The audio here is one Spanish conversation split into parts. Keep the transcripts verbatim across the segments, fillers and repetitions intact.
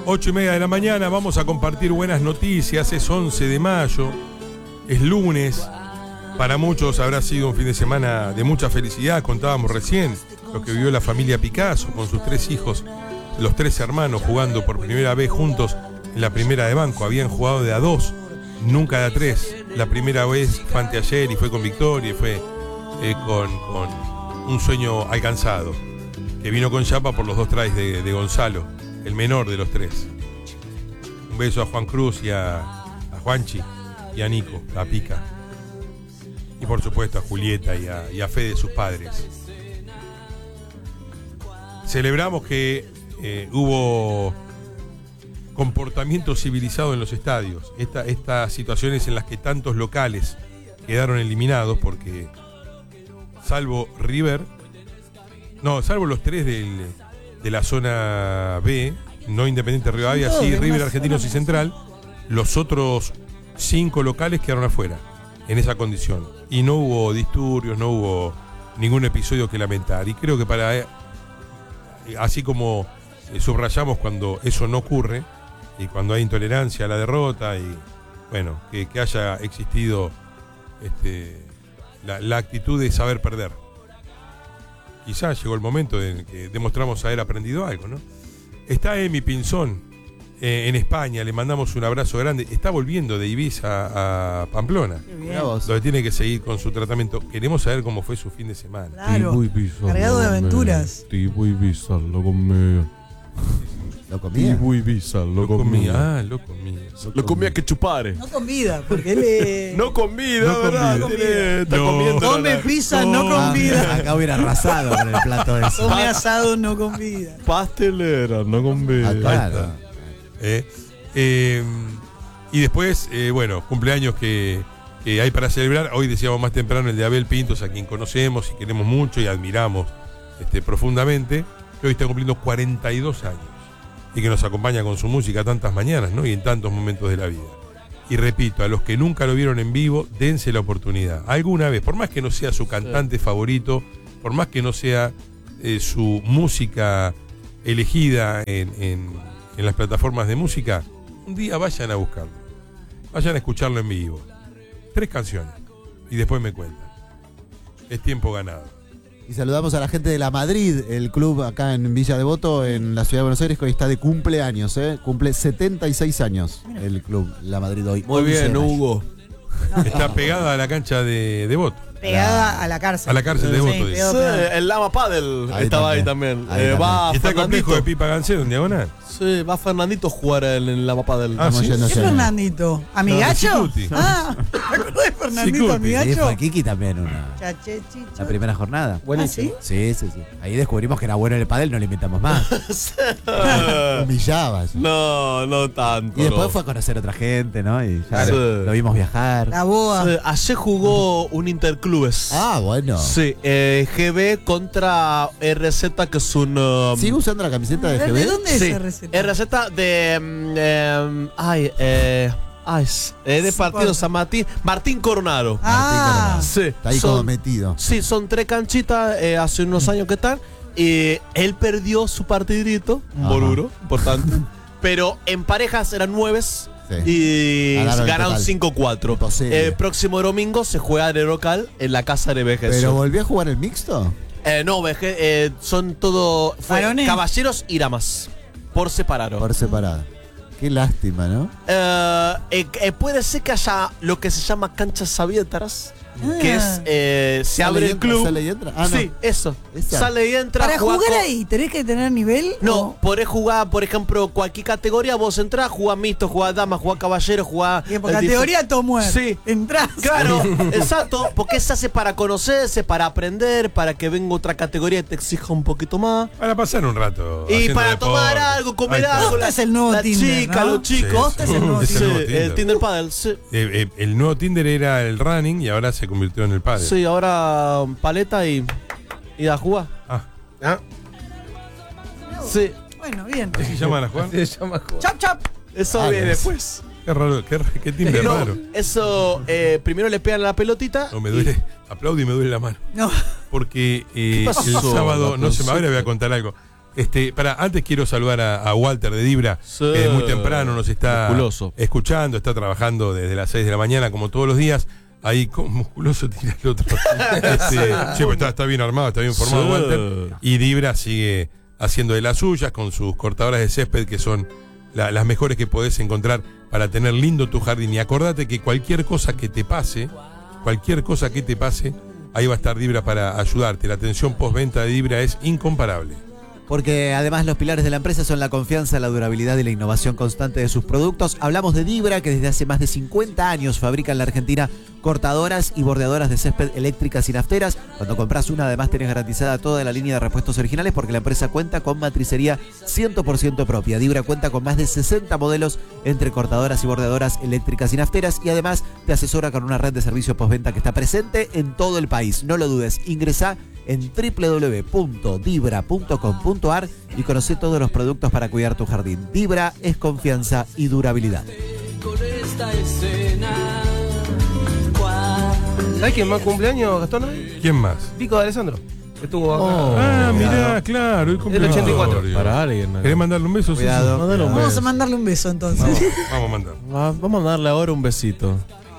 ocho y media de la mañana, vamos a compartir buenas noticias. Es once de mayo, es lunes. Para muchos habrá sido un fin de semana de mucha felicidad. Contábamos recién lo que vivió la familia Picasso con sus tres hijos, los tres hermanos jugando por primera vez juntos en la primera de banco. Habían jugado de a dos, nunca de a tres. La primera vez fue anteayer y fue con victoria y fue eh, con, con un sueño alcanzado, que vino con chapa por los dos tries de, de Gonzalo, el menor de los tres. Un beso a Juan Cruz y a, a Juanchi y a Nico, a Pica. Y por supuesto a Julieta y a, y a Fede, sus padres. Celebramos que eh, hubo comportamiento civilizado en los estadios. Esta, estas situaciones en las que tantos locales quedaron eliminados porque, salvo River, no, salvo los tres del, de la zona B, no Independiente Rivadavia, sí, River, Argentinos y Central, los otros cinco locales quedaron afuera en esa condición. Y no hubo disturbios, no hubo ningún episodio que lamentar. Y creo que para, así como subrayamos cuando eso no ocurre, y cuando hay intolerancia a la derrota, y bueno, que, que haya existido este, la, la actitud de saber perder. Quizás llegó el momento en que demostramos haber aprendido algo, ¿no? Está Emi Pinzón eh, en España, le mandamos un abrazo grande. Está volviendo de Ibiza a Pamplona, donde tiene que seguir con su tratamiento. Queremos saber cómo fue su fin de semana. Claro, cargado de aventuras. Tipo Ibiza, lo comía. ¿Lo comía? Tipo Ibiza, lo, lo comía. comía. Ah, lo comía. Lo, lo comía que chupare. No con vida, porque él es... No con vida, no ¿verdad? Con vida. Tiene, está no. comiendo. Come pizza, no, no con vida. Acá hubiera arrasado con el plato ese. Come asado, no con vida. Pastelera, no con vida. Ah, claro. Eh, eh, y después, eh, bueno, cumpleaños que, que hay para celebrar. Hoy decíamos más temprano el de Abel Pintos, a quien conocemos y queremos mucho y admiramos este, profundamente, que hoy está cumpliendo cuarenta y dos años y que nos acompaña con su música tantas mañanas, ¿no? Y en tantos momentos de la vida. Y repito, a los que nunca lo vieron en vivo, dense la oportunidad. Alguna vez, por más que no sea su cantante sí. favorito, por más que no sea eh, su música elegida en, en, en las plataformas de música, un día vayan a buscarlo. Vayan a escucharlo en vivo. Tres canciones. Y después me cuentan. Es tiempo ganado. Y saludamos a la gente de La Madrid, el club acá en Villa Devoto, en la ciudad de Buenos Aires, que hoy está de cumpleaños, ¿eh? Cumple setenta y seis años el club La Madrid hoy. Muy bien, Hugo. Está pegada a la cancha de Devoto. Pegada ah. a la cárcel. A la cárcel de sí, Devoto. Sí, sí, el Lama Padel ahí estaba también. ahí también. Ahí eh, también. Va ¿Y está el complejo de Pipa Gancedo en diagonal? Sí, va Fernandito a jugar en el Lama Padel. Ah, ¿sí? ¿Qué Fernandito? ¿Amigacho? No, ah, ¿te acordás de Fernandito Sicuti. Amigacho? Sí, fue Kiki también una. Chachechicho. La primera jornada. Buenísimo. ¿Ah, sí? Sí, sí, sí. Ahí descubrimos que era bueno en el pádel, no le inventamos más. Humillabas. No, no tanto. Y después no. fue a conocer a otra gente, ¿no? Y ya Sí. lo, lo vimos viajar. La boa. Sí, ayer jugó un Interclubes. Ah, bueno. Sí, eh, G B contra R Z, que es un... Um, ¿Sigue usando la camiseta de G B? ¿De dónde sí, es R Z? R Z de... Um, eh, ay, eh... Ay, es de partido San Martín. Martín Coronado. Ah. Sí. Está ahí son, como metido. Sí, son tres canchitas eh, hace unos años que están. Y él perdió su partidito, un boluro, importante. Pero en parejas eran nueve. Sí. Y ganaron, ganaron cinco cuatro. El eh, próximo domingo se juega de local en la casa de Vejez. ¿Pero volvió a jugar el mixto? Eh, no, Vejez, eh, son todo fue caballeros y damas. Por separado. Por separado. Qué lástima, ¿no? Eh, eh, eh, puede ser que haya lo que se llama canchas abiertas. Ah. Que es, eh, se abre el club. ¿Sale y entra? Ah, sí, no. eso. Esa. Sale y entra. Para jugar con... ahí, ¿tenés que tener nivel? No, o... podés jugar, por ejemplo, cualquier categoría. Vos entrás, jugás mixto, jugás dama, jugás caballero, jugás. Y por categoría tomo. Sí. Entrás. Claro, exacto. Porque se hace para conocerse, para aprender, para que venga otra categoría y te exija un poquito más. Para pasar un rato. Y para deporte. Tomar algo, comer algo. Costa es el nuevo la Tinder. Chica, ¿no? los chicos. Costa es el nuevo sí, Tinder. El, Tinder. el Tinder Paddle, sí. Eh, eh, el nuevo Tinder era el running y ahora se convirtió en el paddle. Sí, ahora paleta y, y a jugar. Ah. ¿Ah? Sí. Bueno, bien. ¿Qué se llama la jugar? Se llama jugar. Chap, chap. Eso ah, viene no. después. Qué raro, qué, qué timbre no, raro. Eso, eh, primero le pegan la pelotita. No, me duele. Y... Aplaudo y me duele la mano. No. Porque eh, el sábado, no sé, ahora voy a contar algo. Este, para, antes quiero saludar a, a Walter de Dibra, Sí. que muy temprano nos está Musculoso. escuchando, está trabajando desde las seis de la mañana, como todos los días. Ahí con musculoso tira el otro. Este, sí, pues está, está bien armado, está bien formado Sí. Walter. Y Dibra sigue haciendo de las suyas con sus cortadoras de césped, que son la- las mejores que podés encontrar para tener lindo tu jardín. Y acordate que cualquier cosa que te pase, cualquier cosa que te pase, ahí va a estar Dibra para ayudarte. La atención postventa de Dibra es incomparable. Porque además los pilares de la empresa son la confianza, la durabilidad y la innovación constante de sus productos. Hablamos de Dibra, que desde hace más de cincuenta años fabrica en la Argentina cortadoras y bordeadoras de césped eléctricas y nafteras. Cuando compras una, además tenés garantizada toda la línea de repuestos originales, porque la empresa cuenta con matricería cien por ciento propia. Dibra cuenta con más de sesenta modelos entre cortadoras y bordeadoras eléctricas y nafteras, y además te asesora con una red de servicio postventa que está presente en todo el país. No lo dudes, ingresá en doble u doble u doble u punto dibra punto com punto ar y conoce todos los productos para cuidar tu jardín. Dibra es confianza y durabilidad. ¿Sabes quién más cumpleaños, Gastón? ¿Quién más? Pico de Alessandro. Estuvo acá. Oh. Ah, mirá, claro. El Del ochenta y cuatro. Para alguien. ¿no? ¿Querés mandarle un beso? Cuidado. Sí, Mandale un Vamos beso. a mandarle un beso entonces. sí. Vamos, vamos a mandar. Va- Vamos a darle ahora un besito.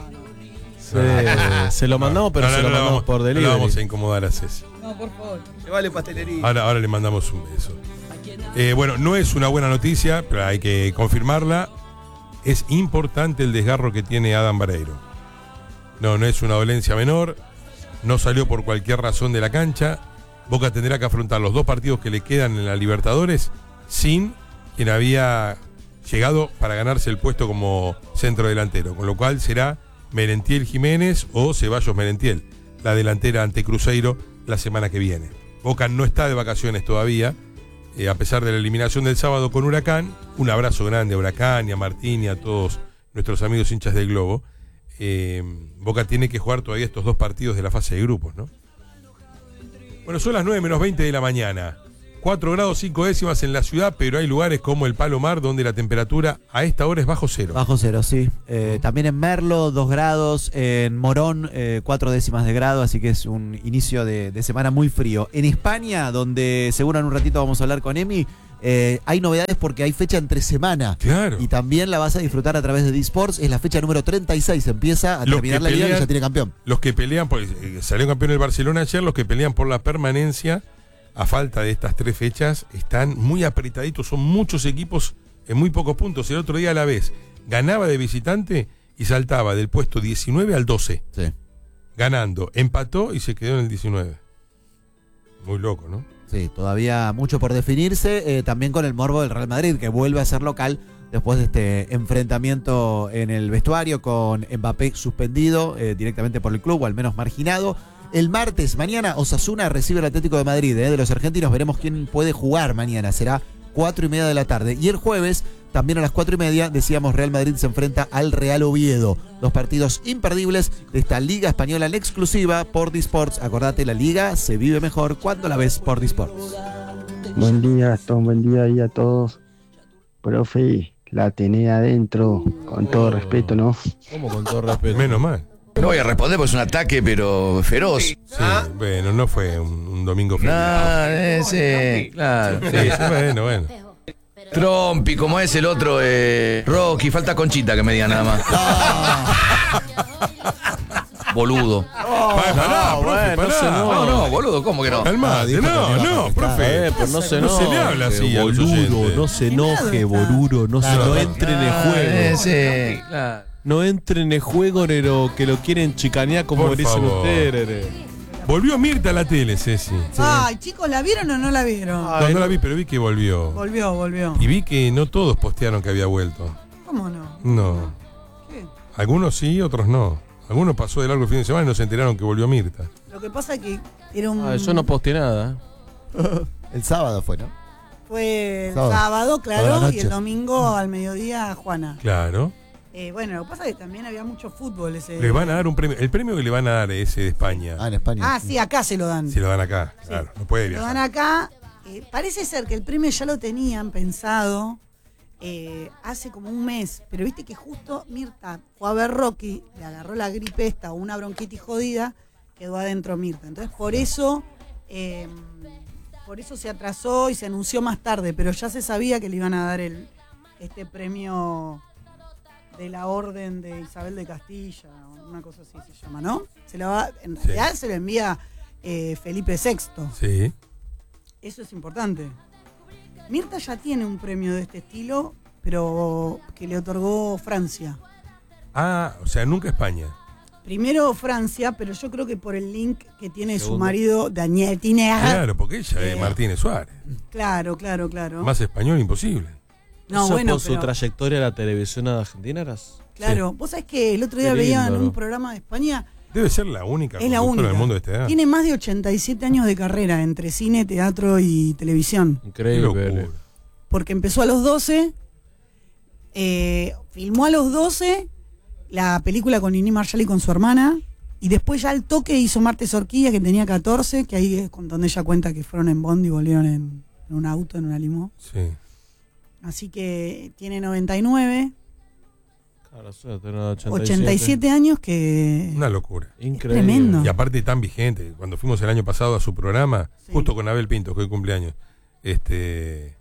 Sí, se lo mandamos, pero No, no, se lo no, mandamos vamos- por no delivery. la vamos a incomodar a Ceci. No, por favor. Llevale pastelería. Ahora, ahora le mandamos un beso. Eh, bueno, no es una buena noticia, pero hay que confirmarla. Es importante el desgarro que tiene Adam Vareiro. No, no es una dolencia menor. No salió por cualquier razón de la cancha. Boca tendrá que afrontar los dos partidos que le quedan en la Libertadores sin quien había llegado para ganarse el puesto como centro delantero. Con lo cual será Merentiel Jiménez o Ceballos Merentiel, la delantera ante Cruzeiro la semana que viene. Boca no está de vacaciones todavía, eh, a pesar de la eliminación del sábado con Huracán. Un abrazo grande a Huracán y a Martín y a todos nuestros amigos hinchas del Globo. Eh, Boca tiene que jugar todavía estos dos partidos de la fase de grupos, ¿no? Bueno, son las nueve menos veinte de la mañana. cuatro grados cinco décimas en la ciudad, pero hay lugares como el Palomar donde la temperatura a esta hora es bajo cero. Bajo cero, sí. Eh, también en Merlo, dos grados. En Morón, eh, cuatro décimas de grado. Así que es un inicio de, de semana muy frío. En España, donde seguro en un ratito vamos a hablar con Emi, eh, hay novedades porque hay fecha entre semana. Claro. Y también la vas a disfrutar a través de D-Sports. Es la fecha número treinta y seis. Empieza a Los terminar que la liga y pelean- ya tiene campeón. Los que pelean, por, eh, salió campeón el Barcelona ayer, los que pelean por la permanencia, a falta de estas tres fechas, están muy apretaditos. Son muchos equipos en muy pocos puntos. El otro día a la vez ganaba de visitante y saltaba del puesto diecinueve al doce. Sí. Ganando, empató y se quedó en el diecinueve. Muy loco, ¿no? Sí, todavía mucho por definirse, eh, también con el morbo del Real Madrid, que vuelve a ser local después de este enfrentamiento en el vestuario con Mbappé suspendido eh, directamente por el club, o al menos marginado. El martes, mañana, Osasuna recibe al Atlético de Madrid, eh, de los argentinos. Veremos quién puede jugar mañana, será cuatro y media de la tarde. Y el jueves, también a las cuatro y media, decíamos, Real Madrid se enfrenta al Real Oviedo. Dos partidos imperdibles de esta Liga Española en exclusiva por D-Sports. Acordate, la Liga se vive mejor cuando la ves por D-Sports. Buen día, Gastón, buen día ahí a todos. Profe, la tenés adentro, con todo respeto, ¿no? ¿Cómo con todo respeto? Menos mal. No voy a responder porque es un ataque, pero feroz. Sí, bueno, no fue un, un domingo feliz. Ah, ese, claro. Sí, sí, bueno, bueno. Trompi, como es el otro, eh, Rocky, falta Conchita que me diga nada más. Boludo. Pa- pará, profe, bueno, pará. no se enoje. No, no, boludo, ¿cómo que no? Calmate, dijo que no, no iba a no, contestar. profe. Eh, pues no se No se enoje, le habla así a los boludo, oyentes. no se ¿Qué lado enoje, está? boludo, no, se, Claro. no entre en el Ah, juego. ese, claro. No entre en el juego, Nero, que lo quieren chicanear como Por dicen favor. ustedes, Nero. Volvió Mirta a la tele, Ceci. Ay, chicos, ¿la vieron o no la vieron? No, no la vi, pero vi que volvió. Volvió, volvió. Y vi que no todos postearon que había vuelto. ¿Cómo no? No. ¿Qué? Algunos sí, otros no. Algunos pasó de largo el fin de semana y no se enteraron que volvió Mirta. Lo que pasa es que era un... Ah, yo no posteé nada. El sábado fue, ¿no? Fue el Sábado. sábado, Toda la claro, noche. y el domingo al mediodía, Juana. Claro. Eh, bueno, lo que pasa es que también había mucho fútbol ese... Les van a dar un premio. El premio que le van a dar es ese de España. Ah, en España. Ah, sí, acá se lo dan. Si lo dan acá, claro. No puede Lo dan viajar. acá. Eh, parece ser que el premio ya lo tenían pensado eh, hace como un mes, pero viste que justo Mirta fue a ver Rocky, le agarró la gripe esta o una bronquitis jodida, quedó adentro Mirta. Entonces por eso eh, por eso se atrasó y se anunció más tarde, pero ya se sabía que le iban a dar el este premio de la Orden de Isabel de Castilla, una cosa así se llama, ¿no? Se lo va, en realidad sí. se lo envía eh, Felipe sexto. Sí. Eso es importante. Mirta ya tiene un premio de este estilo, pero que le otorgó Francia. Ah, o sea, nunca España. Primero Francia, pero yo creo que por el link que tiene Segundo. su marido, Daniel Tinea. Claro, porque ella es eh, Martínez Suárez. Claro, claro, claro. Más español imposible. No, ¿Eso bueno, por pero... su trayectoria en la televisión argentina eras? Claro, sí. Vos sabés que el otro día veía en un programa de España. Debe ser la única es la única del mundo de esta edad. Tiene más de ochenta y siete años de carrera entre cine, teatro y televisión. Increíble. Porque empezó a los doce, eh, filmó a los doce la película con Nini Marshall y con su hermana, y después ya al toque hizo Martes Orquídea, que tenía catorce, que ahí es donde ella cuenta que fueron en Bond y volvieron en, en un auto, en una limo. Sí. Así que tiene noventa y nueve. Claro, sí, ochenta y siete. ochenta y siete años que... Una locura. Increíble. Tremendo. Y aparte tan vigente. Cuando fuimos el año pasado a su programa, sí. justo con Abel Pinto, que hoy cumpleaños, este,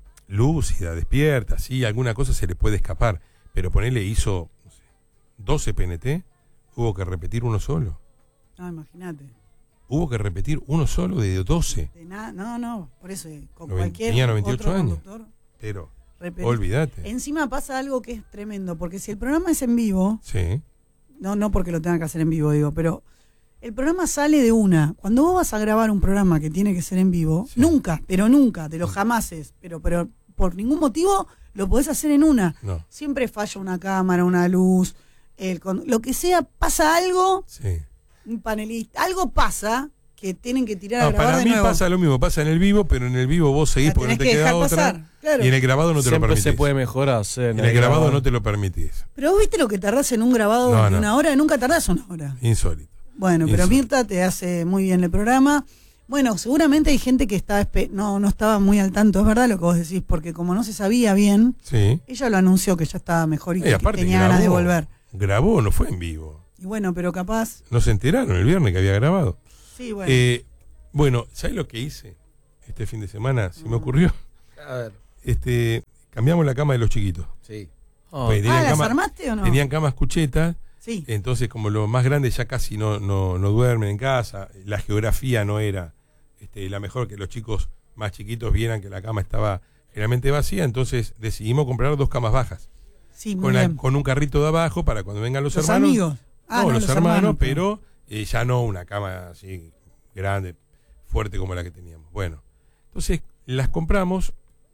lúcida, despierta, sí, alguna cosa se le puede escapar. Pero ponele, hizo no sé, doce P N T, hubo que repetir uno solo. No, imagínate. Hubo que repetir uno solo de doce. De nada, no, no, por eso, con Noven, cualquier tenía noventa y ocho otro años. conductor, Pero, repetir. olvídate. Encima pasa algo que es tremendo, porque si el programa es en vivo, Sí. no, no porque lo tenga que hacer en vivo, digo, pero el programa sale de una. Cuando vos vas a grabar un programa que tiene que ser en vivo, Sí. nunca, pero nunca, de los jamases, pero, pero por ningún motivo lo podés hacer en una. No. Siempre falla una cámara, una luz, el, con, lo que sea, pasa algo, Sí. un panelista, algo pasa que tienen que tirar a No, grabar para de mí nuevo. pasa lo mismo, pasa en el vivo, pero en el vivo vos seguís La porque no tenés te que queda dejar otra. pasar, claro. Y en el grabado no te Siempre lo permitís. se puede mejorar. Sí, en el grabado no te lo permitís. Pero vos viste lo que tardás en un grabado No, de no. una hora, nunca tardás una hora. Insólito. Bueno, pero Insólito. Mirta te hace muy bien el programa. Bueno, seguramente hay gente que está espe- no, no estaba muy al tanto, es verdad lo que vos decís, porque como no se sabía bien, Sí. ella lo anunció que ya estaba mejor y Y que aparte tenía grabó, ganas de volver. Grabó, no fue en vivo. Y bueno, pero capaz, No se enteraron el viernes que había grabado. sí, bueno. Eh, bueno, ¿sabes lo que hice este fin de semana? Se me ocurrió. A ver. Este, cambiamos la cama de los chiquitos. Sí. Oh, Pues ah, tenían ¿las cama- armaste o no? Tenían camas cuchetas, Sí. entonces como los más grandes ya casi no, no, no duermen en casa, la geografía no era este, la mejor, que los chicos más chiquitos vieran que la cama estaba generalmente vacía, entonces decidimos comprar dos camas bajas, Sí, muy con, la- bien. con un carrito de abajo para cuando vengan los, ¿Los hermanos. amigos? Ah, no, no, los, los hermanos, hermanos, pero eh, ya no una cama así grande, fuerte como la que teníamos. Bueno, entonces las compramos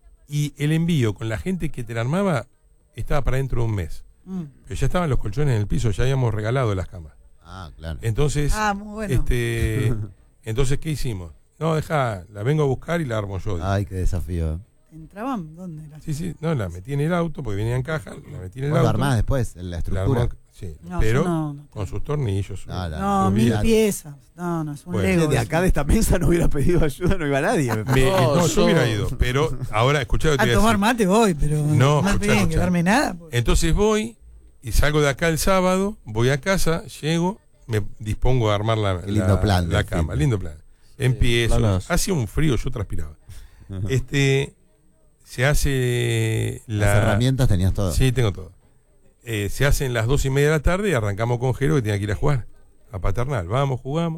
y el envío con la gente que te la armaba estaba para dentro de un mes. Mm. Pero ya estaban los colchones en el piso, ya habíamos regalado las camas. Ah, claro. Entonces, Ah, muy bueno. este, entonces ¿qué hicimos? No, deja, la vengo a buscar y la armo yo. Ay, qué desafío. ¿Entraban? ¿Dónde era? Sí, sí, no, la metí en el auto porque venía en caja, la metí en el Vos auto. lo armás después, en la la estructura. armó- sí, No, pero yo no, no. con sus tornillos. su- No, no. No, Los mil vi- piezas. No, no, es un Bueno. Lego. De eso. acá de esta mesa no hubiera pedido ayuda, no iba nadie. Me- No, no, yo yo- hubiera ido, pero ahora escuchá lo que A te voy a tomar decir. mate voy, pero No, no me escuchá, piden que escuchá. darme nada. pues. Entonces voy y salgo de acá el sábado, voy a casa, llego, me dispongo a armar la, Qué lindo la- plan la del cama, fin. lindo plan. Empiezo, planazo. hacía un frío, yo transpiraba. Este, se hace la... Las herramientas tenías todo. Sí, tengo todo. Eh, se hacen las dos y media de la tarde y arrancamos con Jero que tenía que ir a jugar a Paternal. Vamos, jugamos.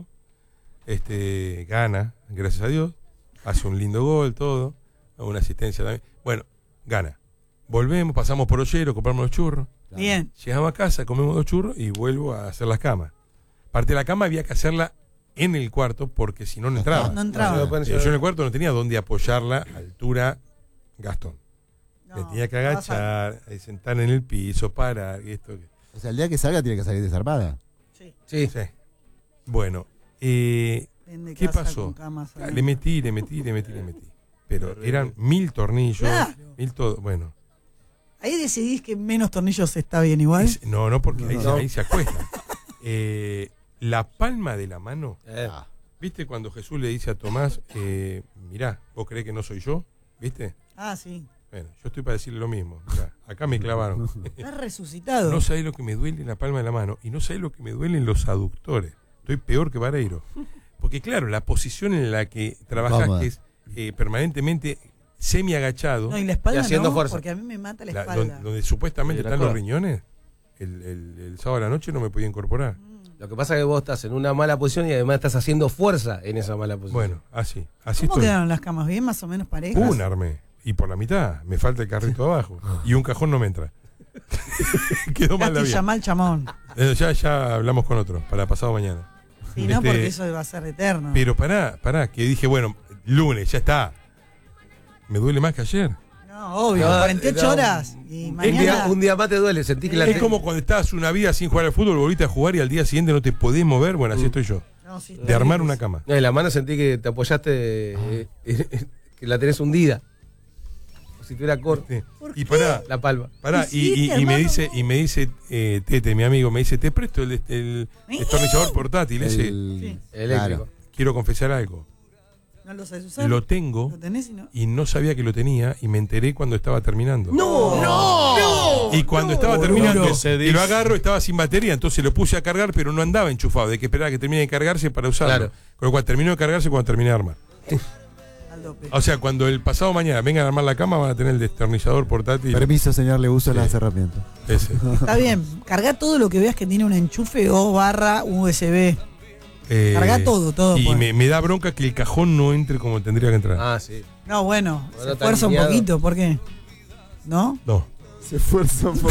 Este, gana, gracias a Dios. Hace un lindo gol, todo. Una asistencia también. Bueno, gana. Volvemos, pasamos por Ollero, compramos los churros. Claro. Bien. Llegamos a casa, comemos dos churros y vuelvo a hacer las camas. Parte de la cama había que hacerla en el cuarto porque si no, no entraba. No entraba. Eh, Yo en el cuarto no tenía dónde apoyarla a altura Gastón. Me No, tenía que vas a- agachar, eh, sentar en el piso, parar, y esto. que- O sea, el día que salga tiene que salir desarmada. Sí. Sí. Sí. Bueno, eh, Vende ¿qué casa pasó? con camas Ah, ahí. le metí, le metí, le metí, le metí. Pero eran mil tornillos, Claro. mil todo. Bueno, Ahí decidís que menos tornillos está bien igual. es- no, no, porque ahí, se- No. ahí se acuesta. Eh, la palma de la mano, Eh, Ah, ¿viste cuando Jesús le dice a Tomás, eh, mirá, vos creés que no soy yo? ¿Viste? Ah, sí. Bueno, yo estoy para decirle lo mismo. Mirá, acá me clavaron. Estás resucitado. No sabés lo que me duele en la palma de la mano y no sabés lo que me duele en los aductores. Estoy peor que Vareiro. Porque claro, la posición en la que trabajás Cómoda. que es eh, permanentemente semi agachado. No, y la espalda Y haciendo no, fuerza. porque a mí me mata la la- espalda. donde, donde supuestamente Sí, la están los cola. riñones, el, el- el sábado a la noche no me podía incorporar. Lo que pasa es que vos estás en una mala posición y además estás haciendo fuerza en esa mala posición. Bueno, así, así ¿Cómo estoy. quedaron las camas? ¿Bien, más o menos parejas? Un armé. Y por la mitad, me falta el carrito abajo. Y un cajón no me entra. Quedó mal la Castilla vida. mal chamón. Eh, ya, ya hablamos con otro, para pasado mañana. Sí, no, Este, porque eso va a ser eterno. Pero pará, pará, que dije, bueno, lunes, ya está. Me duele más que ayer. No, obvio, No, cuarenta y ocho no. horas. Y un, día, mañana. un día más te duele, sentí que la Es te- como cuando estabas una vida sin jugar al fútbol, volviste a jugar y al día siguiente no te podés mover. Bueno, así estoy yo. No, sí, De armar una cama. No, en la mano sentí que te apoyaste, eh, eh, que la tenés hundida. Como si tuviera corte Sí. Y pará, la palma. pará, ¿Qué y, y- hiciste, y me hermano? dice, y me dice eh, Tete, mi amigo, me dice, te presto el, el destornillador portátil ese. El- Sí. Eléctrico. Claro. Quiero confesar algo. No lo sabes usar. Lo tengo ¿Lo tenés y no? y no sabía que lo tenía y me enteré cuando estaba terminando. ¡No! ¡No! Y cuando estaba terminando que se y dice. lo agarro, estaba sin batería, entonces lo puse a cargar, pero no andaba enchufado, de que esperaba que termine de cargarse para usarlo. Claro. Con lo cual terminó de cargarse cuando terminé de armar. Aldo Pérez. O sea, cuando el pasado mañana vengan a armar la cama, van a tener el destornillador portátil. Permiso, señor, le uso Sí. las herramientas. Ese. Está bien, carga todo lo que veas que tiene un enchufe o barra U S B. Eh, Carga todo, todo, Y pues. me, me da bronca que el cajón no entre como tendría que entrar. Ah, sí. No, bueno, Bueno, se está esfuerza un alineado. poquito, ¿por qué? ¿No? No. Se esfuerza un poco.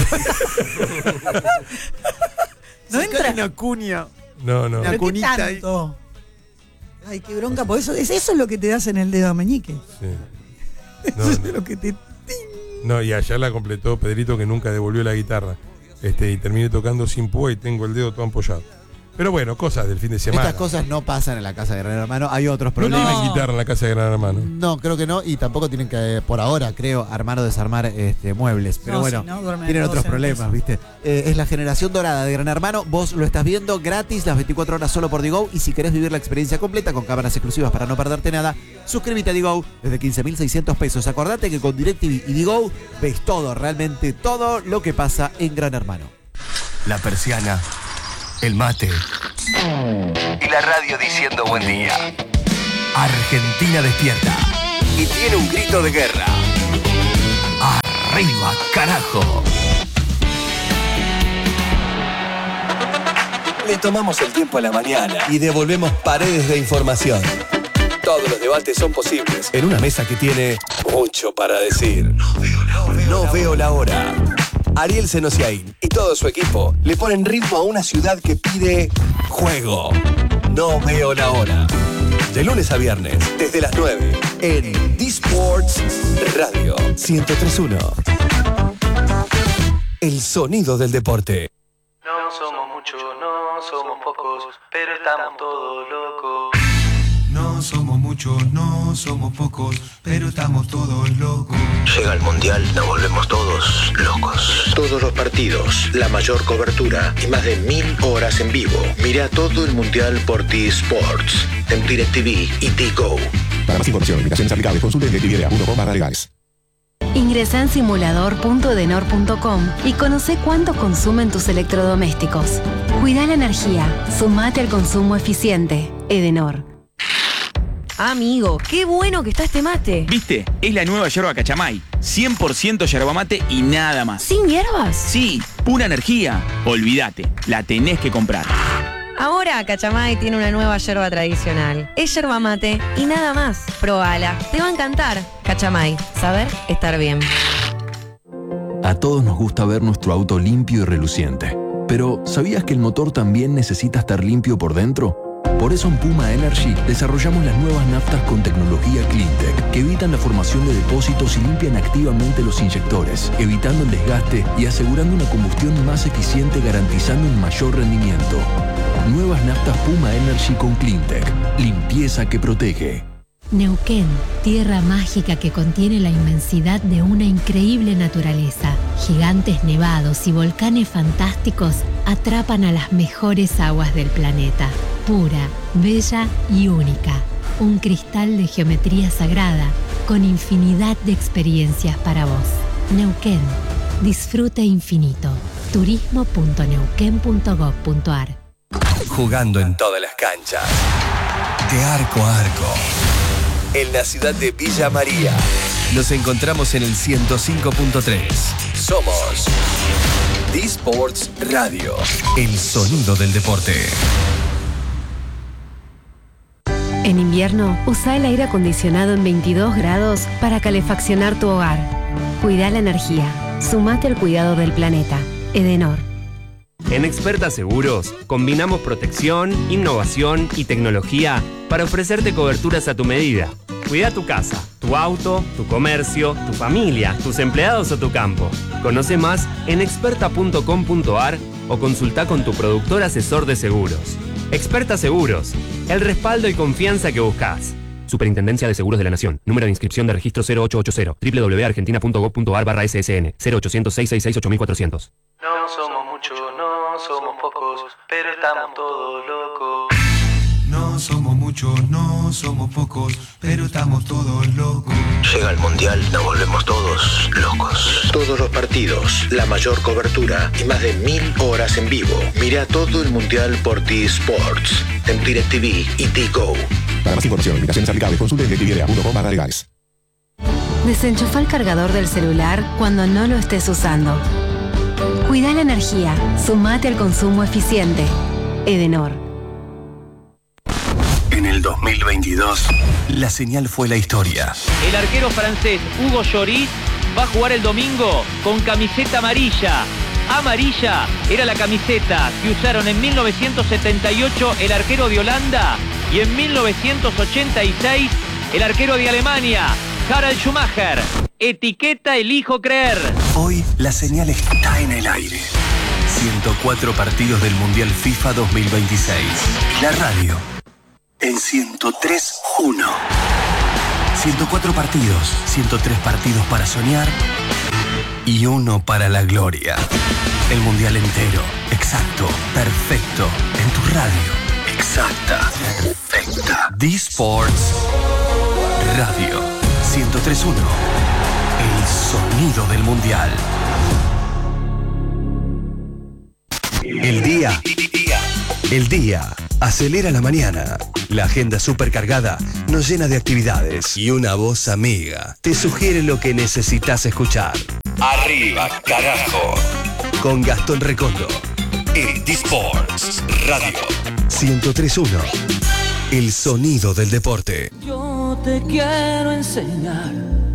¿No entra? Una cuña. No, no. Una ¿Pero qué cunita ahí. tanto? Ay, qué bronca, por eso, es, eso es lo que te das en el dedo meñique. Sí. Eso No, es no. lo que te... No, y ayer la completó Pedrito, que nunca devolvió la guitarra. Este, y terminé tocando sin púa y tengo el dedo todo ampollado. Pero bueno, cosas del fin de semana. Estas cosas no pasan en la casa de Gran Hermano. Hay otros No problemas. tienen guitarra en la casa de Gran Hermano. No, creo que no. Y tampoco tienen que, por ahora, creo, armar o desarmar este, muebles. Pero No, bueno, si no, duermen tienen todos otros en el problemas, piso. ¿viste? Eh, es la generación dorada de Gran Hermano. Vos lo estás viendo gratis las veinticuatro horas solo por Digo. Y si querés vivir la experiencia completa con cámaras exclusivas para no perderte nada, suscríbete a Digo desde quince mil seiscientos pesos. Acordate que con DirecTV y Digo ves todo, realmente todo lo que pasa en Gran Hermano. La persiana, el mate y la radio diciendo buen día. Argentina despierta y tiene un grito de guerra. ¡Arriba, carajo! Le tomamos el tiempo a la mañana y devolvemos paredes de información. Todos los debates son posibles en una mesa que tiene mucho para decir. No veo la hora. Ariel Senosiaín y todo su equipo le ponen ritmo a una ciudad que pide juego. No veo la hora. De lunes a viernes, desde las nueve, en D-Sports Radio ciento tres punto uno. El sonido del deporte. No somos muchos, no somos pocos, pero estamos todos locos. No somos muchos, no somos pocos, pero estamos todos locos. Llega el Mundial, nos volvemos todos locos. Todos los partidos, la mayor cobertura y más de mil horas en vivo. Mira todo el Mundial por T-Sports, en DirecTV y T-Go. Para más información, limitaciones aplicables, consulte en directv punto com barra legales. Ingresá en simulador punto edenor punto com y conoce cuánto consumen tus electrodomésticos. Cuida la energía, sumate al consumo eficiente. Edenor. Amigo, qué bueno que está este mate. ¿Viste? Es la nueva yerba Cachamay. cien por ciento yerba mate y nada más. ¿Sin hierbas? Sí, pura energía. Olvídate, la tenés que comprar. Ahora Cachamay tiene una nueva yerba tradicional. Es yerba mate y nada más. Probala, te va a encantar. Cachamay, saber estar bien. A todos nos gusta ver nuestro auto limpio y reluciente. Pero, ¿sabías que el motor también necesita estar limpio por dentro? Por eso en Puma Energy desarrollamos las nuevas naftas con tecnología CleanTech que evitan la formación de depósitos y limpian activamente los inyectores, evitando el desgaste y asegurando una combustión más eficiente, garantizando un mayor rendimiento. Nuevas naftas Puma Energy con CleanTech. Limpieza que protege. Neuquén, tierra mágica que contiene la inmensidad de una increíble naturaleza. Gigantes nevados y volcanes fantásticos atrapan a las mejores aguas del planeta. Pura, bella y única. Un cristal de geometría sagrada con infinidad de experiencias para vos. Neuquén, disfrute infinito. turismo punto neuquén punto gob punto ar. Jugando en todas las canchas. De arco a arco. en la ciudad de Villa María. Nos encontramos en el ciento cinco punto tres. Somos D-Sports Radio, el sonido del deporte. En invierno, usa el aire acondicionado en veintidós grados para calefaccionar tu hogar. Cuida la energía. Sumate al cuidado del planeta. Edenor. En Experta Seguros, combinamos protección, innovación y tecnología para ofrecerte coberturas a tu medida. Cuida tu casa, tu auto, tu comercio, tu familia, tus empleados o tu campo. Conoce más en experta punto com punto a r o consulta con tu productor asesor de seguros. Experta Seguros, el respaldo y confianza que buscas. Superintendencia de Seguros de la Nación. Número de inscripción de registro cero ocho ocho cero. doble u doble u doble u punto argentina punto gov punto a r barra S S N. cero ochocientos, seiscientos sesenta y seis, ocho mil cuatrocientos. No somos muchos, no somos pocos, pero estamos todos locos. No somos muchos, no somos pocos, pero estamos todos locos. Llega el Mundial, nos volvemos todos locos. Todos los partidos, la mayor cobertura y más de mil horas en vivo. Mira todo el Mundial por T-Sports, en DirecTV y T-Go. Para más información, invitaciones aplicables, consulte en directv punto com barra legales. Desenchufa el cargador del celular cuando no lo estés usando. Cuida la energía. Sumate al consumo eficiente. Edenor. En el dos mil veintidós, la señal fue la historia. El arquero francés Hugo Lloris va a jugar el domingo con camiseta amarilla. Amarilla era la camiseta que usaron en mil novecientos setenta y ocho el arquero de Holanda y en mil novecientos ochenta y seis el arquero de Alemania, Harald Schumacher. Etiqueta elijo creer. Hoy la señal está en el aire. ciento cuatro partidos del Mundial FIFA dos mil veintiséis. La radio en ciento tres punto uno. ciento cuatro partidos, ciento tres partidos para soñar y uno para la gloria. El Mundial entero, exacto, perfecto, en tu radio. Exacta, perfecta. D-Sports Radio ciento tres punto uno. El sonido del Mundial. El día. El día acelera la mañana. La agenda supercargada nos llena de actividades y una voz amiga te sugiere lo que necesitas escuchar. Arriba, carajo. Con Gastón Recondo. En D-Sports Radio ciento tres punto uno. El sonido del deporte. Yo te quiero enseñar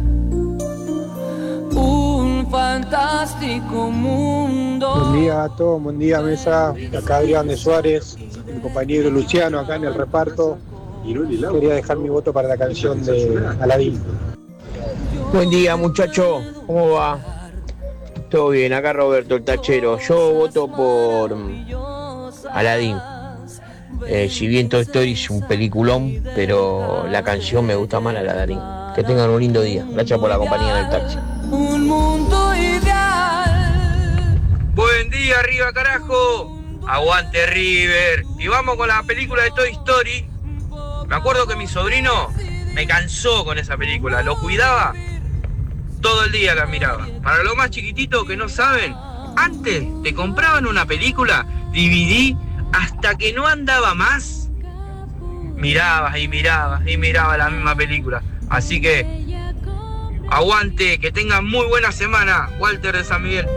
un fantástico mundo. Buen día a todos, buen día mesa. Acá Adrián de Suárez, mi compañero Luciano acá en el reparto. Quería dejar mi voto para la canción de Aladín. Buen día muchacho, ¿cómo va? Todo bien, acá Roberto el tachero. Yo voto por Aladín. Eh, si bien Toy Story es un peliculón, pero la canción me gusta más la de Aladín. Que tengan un lindo día. Gracias por la compañía en el taxi. Un mundo ideal. Buen día, arriba carajo. Aguante River. Y vamos con la película de Toy Story. Me acuerdo que mi sobrino me cansó con esa película. Lo cuidaba todo el día, la miraba. Para los más chiquititos que no saben, antes te compraban una película D V D hasta que no andaba más. Mirabas y mirabas y mirabas la misma película. Así que aguante, que tengan muy buena semana. Walter de San Miguel.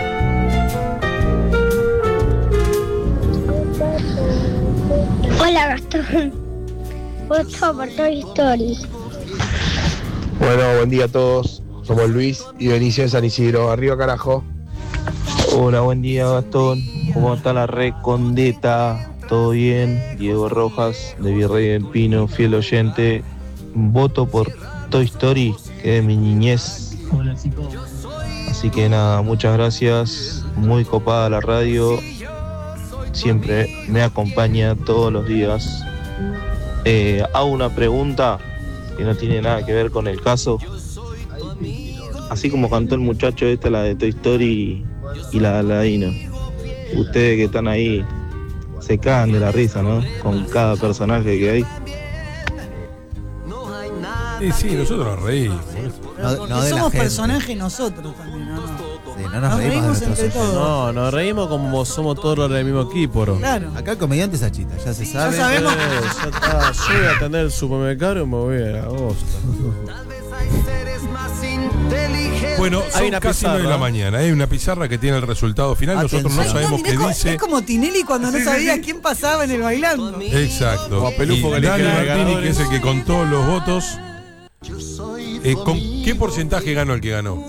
Hola Gastón, voto por Toy Story. Bueno, buen día a todos. Somos Luis y Benicio de San Isidro. Arriba carajo. Hola, buen día Gastón. ¿Cómo está la Recondeta? ¿Todo bien? Diego Rojas de Virrey del Pino, fiel oyente. Voto por Toy Story, que es mi niñez. Así que nada, muchas gracias. Muy copada la radio. Siempre me acompaña todos los días. Eh, hago una pregunta que no tiene nada que ver con el caso. Así como cantó el muchacho esta, la de Toy Story y la de Aladino. Ustedes que están ahí se cagan de la risa, ¿no? Con cada personaje que hay. Sí, sí, nosotros nos reímos. Pero porque no de la somos gente. personajes nosotros también, ¿no? Sí, no nos, Nos reímos, reímos de nuestros entre oyentes. todos. No, nos reímos como somos todos los del mismo equipo, bro. Claro. Acá el comediante es Achita, ya se sabe. Ya sabemos. Eh, ya está, yo voy a atender el supermercado y me voy a la agosto. Bueno, Hay son una casi nueve de la pizarra. mañana. Hay una pizarra que tiene el resultado final. Nosotros no Atención. sabemos mirá, qué es como- dice. Es como Tinelli cuando no sabía quién pasaba en el bailando. Exacto. O a Pelufo Y que le Dani queda de Martini, que ganadores. es el que contó los votos. Eh, ¿Con qué porcentaje ganó el que ganó?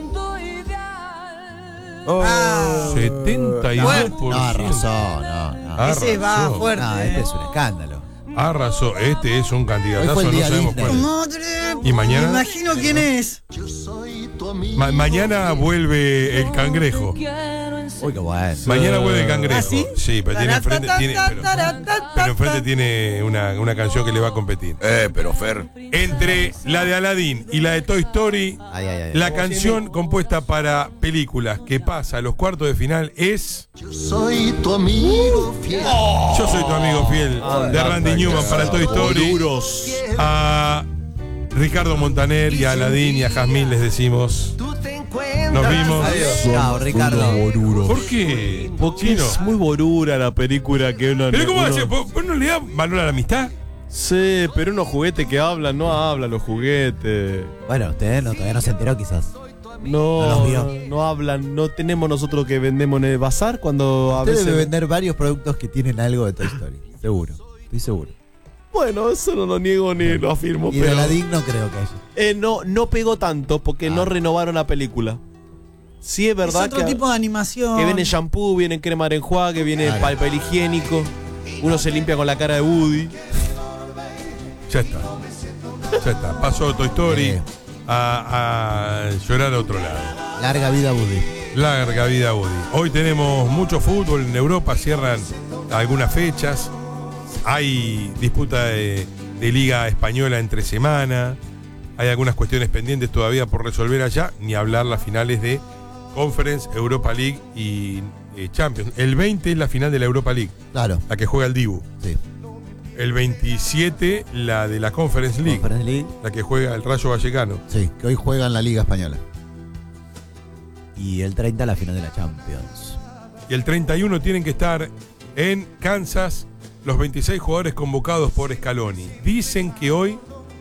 Oh. setenta y dos por ciento. No, arrasó, no, no. Ese va Arrasó. fuerte. No, este es un escándalo. Arrasó. Este es un Hoy candidatazo, fue el no día sabemos Disney. cuál. Madre. ¿Y mañana? Me imagino quién es. Ma- mañana vuelve el cangrejo. Uy, qué bueno. Mañana vuelve el cangrejo. ¿Ah, sí? Sí, pero tiene enfrente, tiene, pero, pero enfrente tiene una, una canción que le va a competir. Eh, pero Fer. Entre la de Aladdin y la de Toy Story, Ay, ay, ay. la canción compuesta para películas que pasa a los cuartos de final es Soy tu amigo fiel. Yo soy tu amigo fiel de Randy Newman para Toy Story. A Ricardo Montaner y a Aladdin y a Jazmín les decimos nos vimos. Adiós. Chao, Ricardo. ¿Por qué? Porque Chino. es muy borura la película que uno. ¿Pero cómo uno- hace? ¿Vos vos no le das valor a la amistad? Sí, pero unos juguetes que hablan, no hablan los juguetes. Bueno, usted no, todavía no se enteró quizás. No, No los vio. no, no hablan, no tenemos nosotros que vendemos en el bazar cuando a Usted veces. debe vender varios productos que tienen algo de Toy Story. Seguro. Estoy seguro. Bueno, eso no lo niego ni lo afirmo. Y de pero Aladdin no creo que haya. eh, no, no pegó tanto porque Ah. no renovaron la película. Sí, es Es verdad otro que, tipo de animación. que viene shampoo, viene crema de enjuague, viene Claro. papel higiénico. Uno se limpia con la cara de Woody. Ya está. Ya está. Pasó Toy Story Eh. a, a llorar a otro lado. Larga vida, Woody. Larga vida, Woody. Hoy tenemos mucho fútbol en Europa, cierran algunas fechas. Hay disputa de, de Liga Española entre semana. Hay algunas cuestiones pendientes todavía por resolver allá. Ni hablar las finales de Conference, Europa League y eh, Champions. El veinte es la final de la Europa League, Claro. la que juega el Dibu. Sí. El veintisiete la de la Conference League, Conference League. la que juega el Rayo Vallecano. Sí, que hoy juega en la Liga Española. Y el treinta la final de la Champions. Y el treinta y uno tienen que estar en Kansas los veintiséis jugadores convocados por Scaloni. Dicen que hoy,